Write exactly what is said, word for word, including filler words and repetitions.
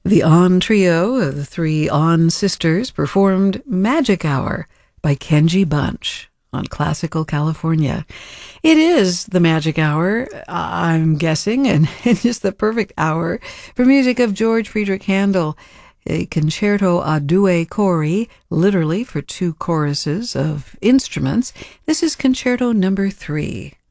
The On Trio, the three On sisters, performed Magic Hour by Kenji Bunch on Classical California. It is the magic hour, I'm guessing, and it's just the perfect hour for music of George Friedrich Handel, a concerto a due cori, literally for two choruses of instruments. This is Concerto Number Three.